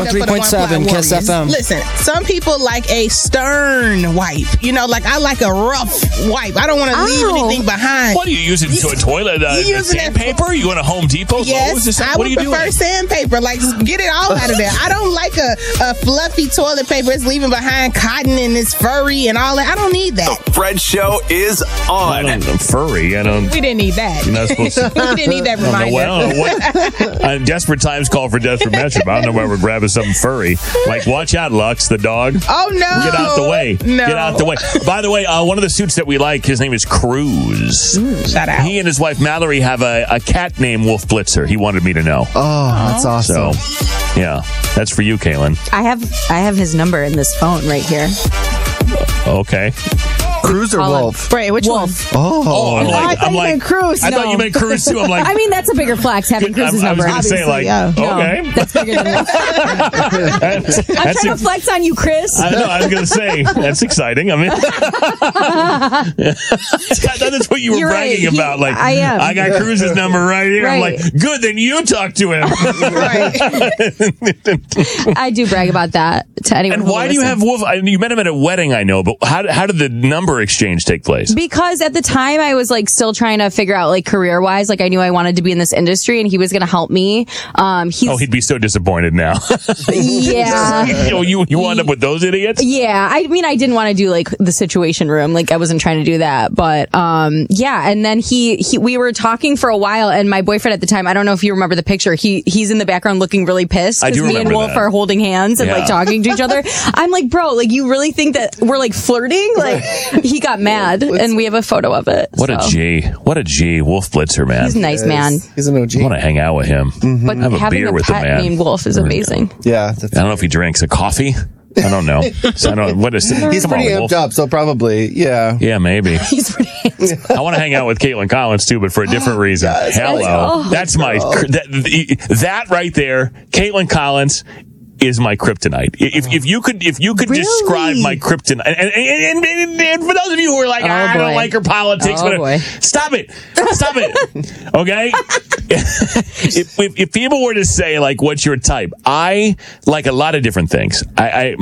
for the 103.7 Kiss FM. Listen, some people like a stern wipe. Like I like a rough wipe. I don't want to leave anything behind. What do you use it to a toilet? Sandpaper? You go to Home Depot? Yes, I would prefer sandpaper. Like, get it all out of there. I don't like a fluffy toilet paper. It's leaving behind cotton and it's furry and all that. I don't need that. The Fred Show is on. Furry. We didn't need that. You're not supposed to. We didn't need that reminder. Desperate times call for desperate measure. I don't know why we're grabbing something furry. Like, watch out, Lux, the dog. Oh, no. Get out the way. No. Get out the way. By the way, one of the suits that we like, his name is Cruz. Shout out. He and his wife, Mallory, have a cat named Wolf Blitzer. He wanted me to know. Oh, that's awesome. So, yeah, that's for you, Kaylin. I have his number in this phone right here. Okay. Cruz or Wolf? Right, which Wolf. one? Oh, I'm like Cruz. I thought you meant Cruz too. I'm like, I mean, that's a bigger flex having Cruz's number. I was going to say, like, okay. That's bigger than this. I'm trying to flex on you, Chris. I know. I was going to say that's exciting. I mean, that's what you were bragging about. Like, I am. I got Cruz's number right here. Right. I'm like, good. Then you talk to him. I do brag about that to anyone. And why do you have Wolf? You met him at a wedding, I know, but how did the number exchange take place? Because at the time I was like still trying to figure out like career wise, like I knew I wanted to be in this industry and he was going to help me. He'd be so disappointed now. Yeah. you wound up with those idiots? Yeah. I mean, I didn't want to do like the Situation Room. Like I wasn't trying to do that, but yeah. And then we were talking for a while and my boyfriend at the time, I don't know if you remember the picture. He's in the background looking really pissed because me and Wolf are holding hands and like talking to each other. I'm like, bro, like you really think that we're like flirting? Like he got mad and we have a photo of it. What a G. Wolf Blitzer, man. He's a nice man. He's an OG. I want to hang out with him. Mm-hmm. But have a having beer a with the pet man named Wolf is amazing. Yeah. I don't know if he drinks a coffee. I don't know. So I don't. What is? He's pretty amped up, so probably, yeah. Yeah, maybe. He's pretty amped up. I want to hang out with Caitlin Collins too, but for a different reason. Yes. Hello, that's my that right there. Caitlin Collins is my kryptonite. If you could describe my kryptonite, and for those of you who are like, I don't like her politics, stop it, okay? if people were to say like, what's your type? I like a lot of different things.